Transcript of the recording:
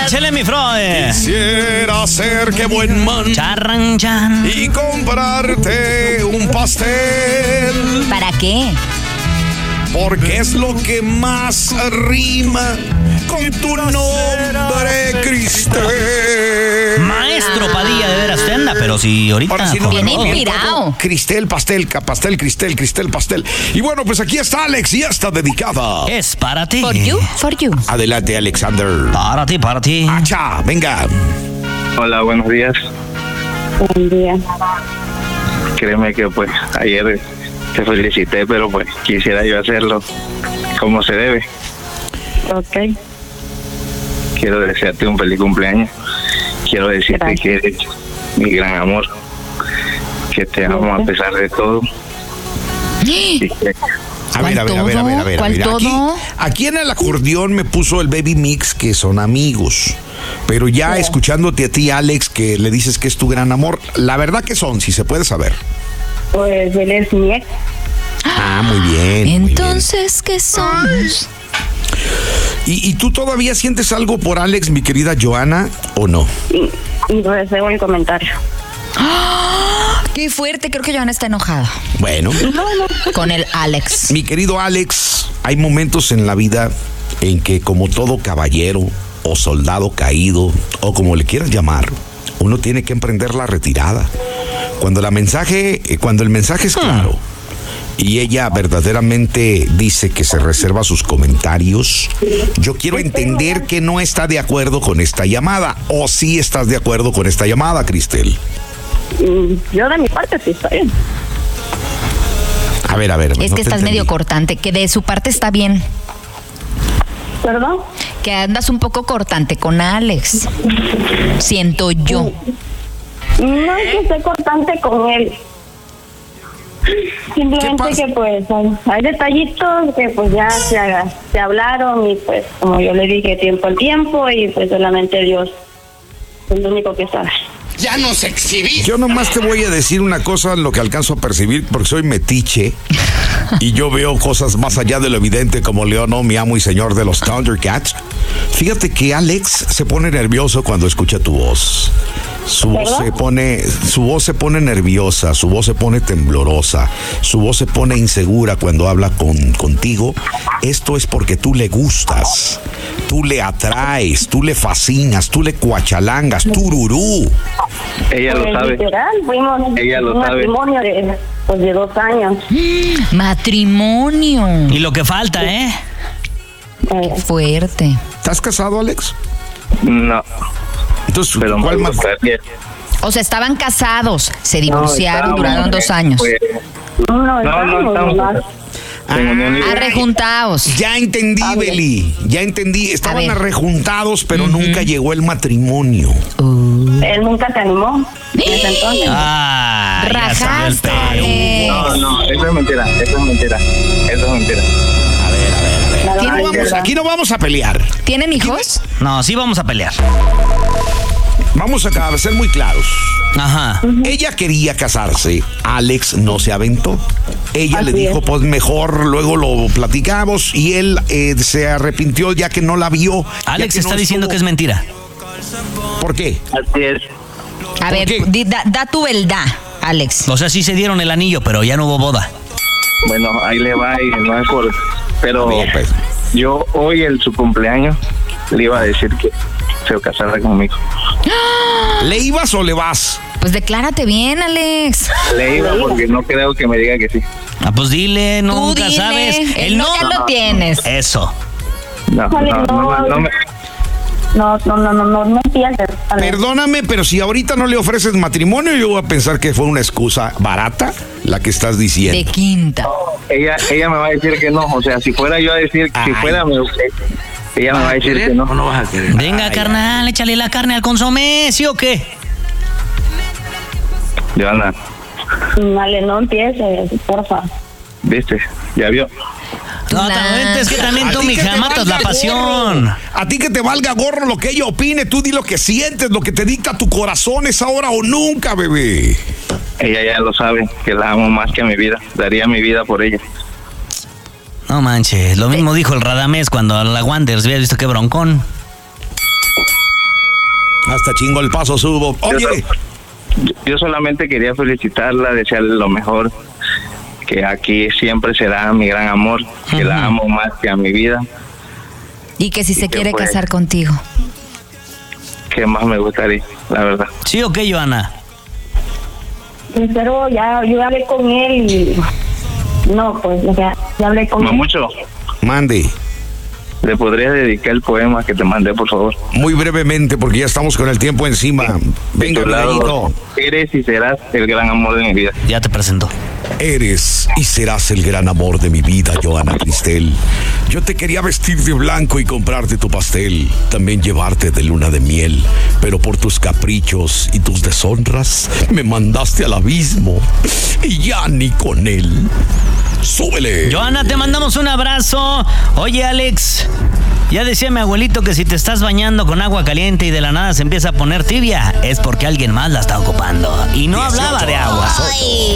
Échale, mi Freud. Quisiera ser que buen man Charran, chan. y comprarte un pastel. ¿Para qué? Porque es lo que más rima con tu nombre, Cristel. Maestro Padilla, de veras, usted anda, pero si ahorita... Ahora sí no, Bien no, inspirado. Cristel, pastel, Cristel, pastel. Y bueno, pues aquí está Alex y está dedicada. Es para ti. For you, for you. Adelante, Alexander. Para ti. Acha, venga. Hola, buenos días. Buen día. Créeme que pues ayer te felicité, pero pues quisiera yo hacerlo como se debe. Ok. Quiero desearte un feliz cumpleaños. Quiero decirte Gracias. que eres mi gran amor, que te amo a pesar de todo. Y que A ver. ¿Cuál Mira, todo? aquí en el acordeón me puso el Baby Mix, que son amigos. Pero ya escuchándote a ti, Alex, que le dices que es tu gran amor, la verdad que son, si se puede saber. Pues él es mi ex. Ah, muy bien. Entonces, ¿qué somos? ¿Y tú todavía sientes algo por Alex, mi querida Joana, o no? Y deseo el comentario. Qué fuerte, creo que Joana está enojada Bueno, con el Alex. mi querido Alex, hay momentos en la vida en que, como todo caballero o soldado caído, o como le quieras llamar, uno tiene que emprender la retirada. Cuando el mensaje es claro y ella verdaderamente dice que se reserva sus comentarios, yo quiero entender que no está de acuerdo con esta llamada, o sí estás de acuerdo con esta llamada, Cristel. Yo de mi parte sí está bien. A ver. Es no que te estás entendí. medio cortante, que de su parte está bien. ¿Perdón? Que andas un poco cortante con Alex. Siento yo. No es que esté cortante con él. ¿Qué Simplemente pasa? que pues hay detallitos que pues ya se hablaron y pues como yo le dije tiempo al tiempo y pues solamente Dios es lo único que sabe. Ya nos exhibí. Yo nomás te voy a decir una cosa, lo que alcanzo a percibir, porque soy metiche y yo veo cosas más allá de lo evidente, como Leono, mi amo y señor de los Thundercats. Fíjate que Alex se pone nervioso cuando escucha tu voz. Su voz se pone nerviosa, su voz se pone temblorosa, su voz se pone insegura cuando habla contigo. Esto es porque tú le gustas, tú le atraes, tú le fascinas, tú le cuachalangas, tururú. ella lo Pues, sabe. literal, fuimos Ella lo un sabe. matrimonio de 2 años. Matrimonio. Y lo que falta, ¿eh? Fuerte. ¿Estás casado, Alex? No, Entonces, pero ¿cuál me más? gustaría. O sea, estaban casados, se divorciaron, No, duraron 2 años. pues, No, estamos. nomás. En unión libre. Arrejuntados. Ya entendí, A ver. Beli, ya entendí. Estaban ver. arrejuntados, pero nunca llegó el matrimonio. Él nunca se animó en ese entonces. Ah, ya salió el Rajaste, pelo. Alex. No, eso es mentira. Aquí no vamos a pelear. ¿Tienen hijos? No, sí vamos a pelear. Vamos a ser muy claros. Ajá. Ella quería casarse, Alex no se aventó. Ella le Así dijo, es. pues mejor luego lo platicamos, y él se arrepintió ya que no la vio. Alex ya está no diciendo estuvo. que es mentira. ¿Por qué? Así es. A ¿Por ver, qué? da tu verdad, Alex. O sea, sí se dieron el anillo, pero ya no hubo boda. Bueno, ahí le va y no es por... Pero A ver, pues. yo hoy en su cumpleaños le iba a decir que se casara conmigo. ¿Le ibas o le vas? Pues declárate bien, Alex. Le iba porque no creo que me diga que sí. Ah, pues dile, Tú nunca dile, sabes. el no ya lo tienes. Eso. No empieces. A ver. Perdóname, pero si ahorita no le ofreces matrimonio, yo voy a pensar que fue una excusa barata la que estás De diciendo. quinta. ella me va a decir que no. O sea, si fuera yo a decir, Ay. ella me va a decir que no. No vas a querer. Venga, carnal, échale la carne al consomé, ¿sí o qué? Joana, Dale, no empieces, porfa. ¿viste? ¿Ya vio? No, es que también tú, A ti que mija, te matas valga la pasión. gorro. A ti que te valga gorro lo que ella opine, tú di lo que sientes, lo que te dicta tu corazón, es ahora o nunca, bebé. Ella ya lo sabe, que la amo más que a mi vida. Daría mi vida por ella. No manches, lo mismo dijo el Radamés cuando a la Wanderers había visto que broncón. Hasta chingo el paso subo. Oye, Yo solamente quería felicitarla, desearle lo mejor, que aquí siempre será mi gran amor, que la amo más que a mi vida. Y que si se que quiere pues- casar contigo. Que más me gustaría, la verdad. ¿Sí o qué, Joana? Pero ya, yo hablé con él y... No, pues, o sea, ya hablé con él. Mamucho, mande. ¿le podrías dedicar el poema que te mandé, por favor? Muy brevemente, porque ya estamos con el tiempo encima. Venga, De tu lado, Benito. eres y serás el gran amor de mi vida. Ya te presento. Eres y serás el gran amor de mi vida, Joana Cristel. Yo te quería vestir de blanco y comprarte tu pastel, también llevarte de luna de miel, pero por tus caprichos y tus deshonras me mandaste al abismo y ya ni con él. ¡Súbele! Joana, te mandamos un abrazo. Oye, Alex, ya decía mi abuelito que si te estás bañando con agua caliente y de la nada se empieza a poner tibia, es porque alguien más la está ocupando. Y no hablaba de agua.